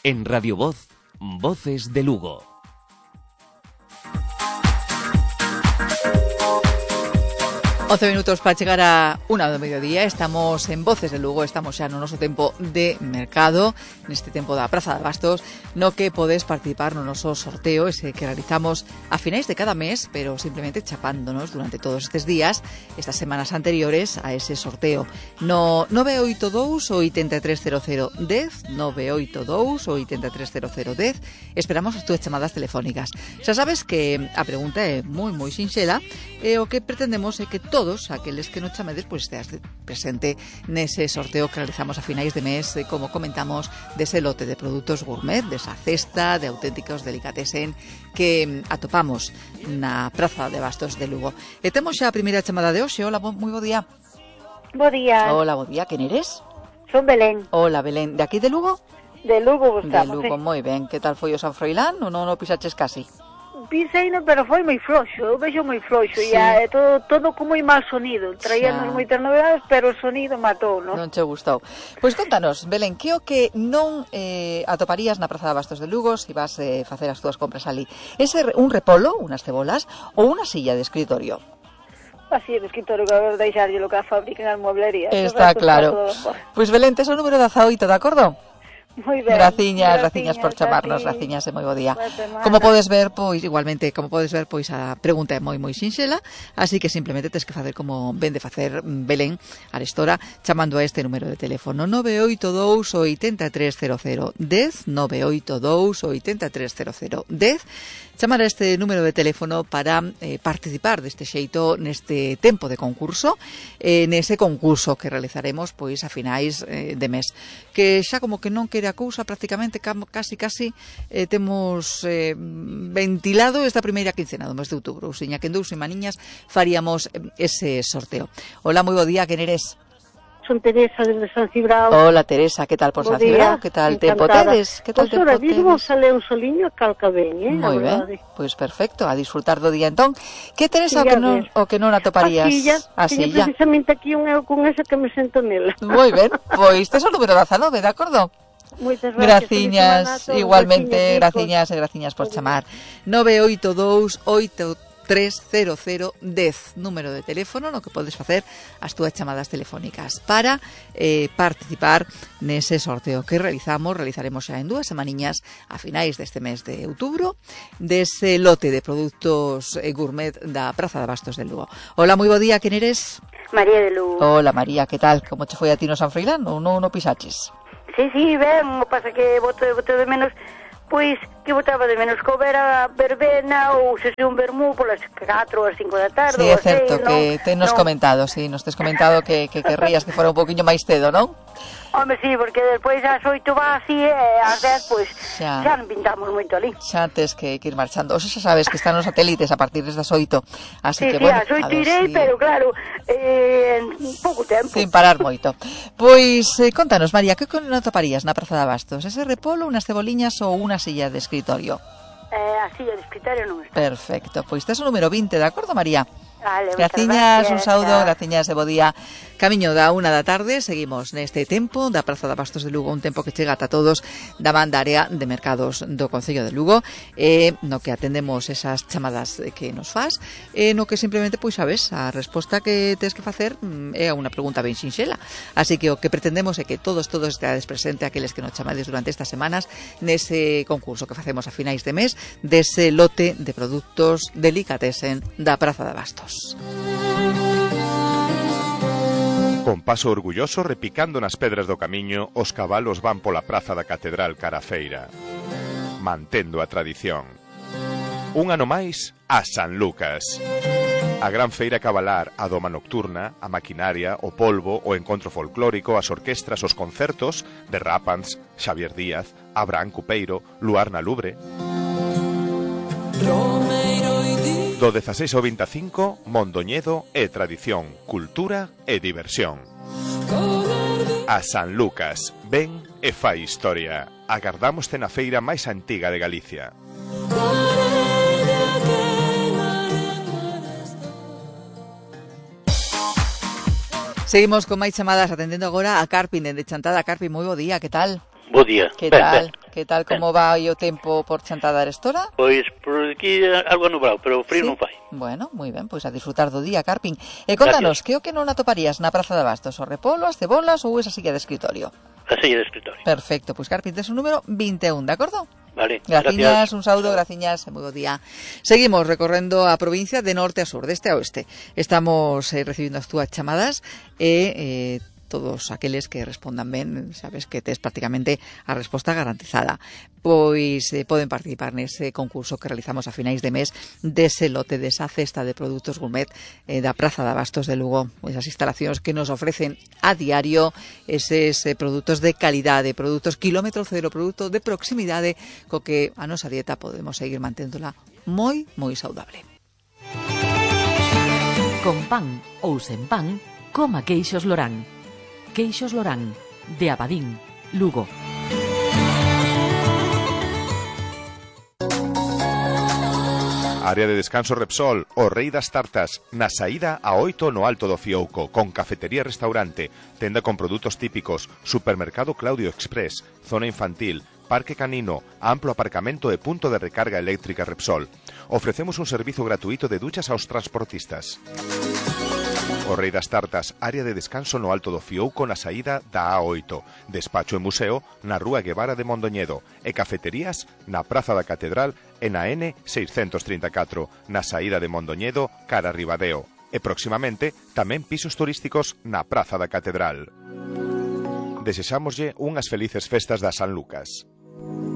En Radio Voz, Voces de Lugo. Once minutos para chegar a 1 do mediodía. Estamos en Voces de Lugo, estamos xa no noso tempo de mercado, neste tempo da Praza de Bastos, no que podes participar no noso sorteo, ese que realizamos a finais de cada mes, pero simplemente chapándonos durante todos estes días, estas semanas anteriores a ese sorteo. No 982 830010, 982 830010, esperamos as túas chamadas telefónicas. Xa sabes que a pregunta é moi sinxela, e o que pretendemos é que todos aqueles que nos chamedes pois esteas presente nese sorteo que realizamos a finais de mes, como comentamos, dese lote de produtos gourmet, desa cesta de auténticos delicatessen que atopamos na Praza de Bastos de Lugo. E temos xa a primeira chamada de hoxe. Hola, moi bo día. Bo día. Hola, bo día. Quen eres? Son Belén. Hola, Belén. De aquí de Lugo? De Lugo buscamos. De Lugo, moi ben. Que tal foi o San Froilán? Ou non o pisaches casi? Piseino, pero foi moi floxo, eu vexo moi floxo, sí. E todo con moi mal sonido, traíanos moitas novedades, pero o sonido matou, non? Non che gustou. Pois contanos, Belén, que o que non atoparías na Praza de Bastos de Lugo se vas facer as túas compras ali? Ese un repolo, unas cebolas ou unha silla de escritorio? Así, de escritorio, que a deixarlle lo que a fabrican as mueblerías. Está claro. Pois Belén, tes o número 18, de acordo? Moi ben. Graciñas por chamarnos, graciñas, e moi bo día. Como podes ver, pois a pregunta é moi sinxela, así que simplemente tes que facer como ven de facer Belén arestora, chamando a este número de teléfono 982 830010, 982 830010. Chamar a este número de teléfono para participar deste xeito neste tempo de concurso, nese concurso que realizaremos pois a finais de mes, que xa como que non quere a cousa, prácticamente casi temos ventilado esta primeira quincena do mes de outubro, ou seña que en 2 semaniñas faríamos ese sorteo. Hola, moi bo día, quen eres? Son Teresa desde San Cibrao. Hola, Teresa, que tal por San Cibrao? Que tal tempo tedes? Que tal tempo tedes? Pois ora, mismo sale un soliño a calca ben, moi ben, pois perfecto, a disfrutar do día entón. Que Teresa o que non atoparías? A silla. Precisamente aquí un eu con esa que me sento nela. Moi ben, pois tes o número 19, de acordo? Moitas gracias. Igualmente, graciñas por chamar. 982 830010, número de teléfono no que podes facer as túas chamadas telefónicas para participar nese sorteo que realizaremos xa en 2 semaniñas a finais deste mes de outubro, dese lote de produtos gourmet da Praza de Bastos de Lugo. Hola, moi bo día, quen eres? María de Lugo. Hola, María, que tal? Como che foi a ti no San Froilán ou non o pisaches? Sí, ben, o pasa que boto de menos. Pois que botaba de menos que houbera verbena ou se un vermú polas 4 ou as 5 da tarde. Sí, é certo, que nos comentado, sí, nos tes comentado que querrías que fora un poquinho máis cedo, non? Home, sí, porque despois ás 8 va así e ás 10, pois, xa non pintamos moito ali. Xa tes que ir marchando. Oxe, xa sabes que están os satélites a partir das 8, así que, bueno, ás 8 irei, pero claro, en pouco tempo. Sin parar moito. Pois, contanos, María, que non atoparías na Praza de Bastos? Ese repolo, unas ceboliñas ou unha silla de escritorio? A silla de escritorio non está. Perfecto, pois tes o número 20, de acordo, María? Vale, graciñas, un saúdo, graciñas e bo día. Camiño da 1 da tarde, seguimos neste tempo da Praza de Bastos de Lugo, un tempo que chega ata todos da banda área de mercados do Concello de Lugo, no que atendemos esas chamadas que nos faz, no que simplemente, pois sabes, a resposta que tes que facer é unha pregunta ben sinxela, así que o que pretendemos é que todos estades presente, aqueles que nos chamades durante estas semanas, nese concurso que facemos a finais de mes, dese lote de produtos delicatessen da Praza de Bastos. Con paso orgulloso repicando nas pedras do camiño, os cabalos van pola praza da Catedral cara a feira, mantendo a tradición. Un ano máis a San Lucas. A gran feira cabalar, a doma nocturna, a maquinaria, o polvo, o encontro folclórico, as orquestras, os concertos de Rápans, Xavier Díaz, Abraham Cupeiro, Luar na Lubre. Do 16 ao 25, Mondoñedo é tradición, cultura e diversión. A San Lucas, ven e fai historia. Agardámoste na feira máis antiga de Galicia. Seguimos con máis chamadas, atendendo agora a Carpin, dende Chantada. Carpin, moi bo día, que tal? Bo día. Que tal? Que tal como va o tempo por Chantada a Arestora? Pois por aquí algo nublado, pero frío non fai. Bueno, moi ben, pois a disfrutar do día, Carpin. E contanos, que o que non atoparías na Praza de Abastos? O repolo, as cebolas ou esa silla de escritorio? A silla de escritorio. Perfecto, pois Carpin, tes o número 21, de acordo? Vale, Graciñas, un saúdo, graciñas, moi bo día. Seguimos recorrendo a provincia de norte a sur, deste a oeste. Estamos recibindo as túas chamadas e todos aqueles que respondan ben, sabes que tes prácticamente a resposta garantizada. Pois poden participar nese concurso que realizamos a finais de mes dese lote, desa cesta de produtos gourmet da Praza de Abastos de Lugo. Esas instalacións que nos ofrecen a diario eses produtos de calidade, produtos kilómetro cero, produto de proximidade, co que a nosa dieta podemos seguir manténdola moi, moi saudable. Con pan ou sen pan, coma queixos Lorán. Queixos Lorán, de Abadín, Lugo. Área de descanso Repsol, o rei das tartas, na saída a 8 no Alto do Fiouco, con cafetería e restaurante, tenda con produtos típicos, supermercado Claudio Express, zona infantil, parque canino, amplo aparcamento e punto de recarga eléctrica Repsol. Ofrecemos un servizo gratuito de duchas aos transportistas. O rei das tartas, área de descanso no Alto do Fiouco na saída da A8, despacho e museo na Rúa Guevara de Mondoñedo e cafeterías na Praza da Catedral e na N634, na saída de Mondoñedo cara a Ribadeo. E próximamente tamén pisos turísticos na Praza da Catedral. Desexámoslle unhas felices festas da San Lucas.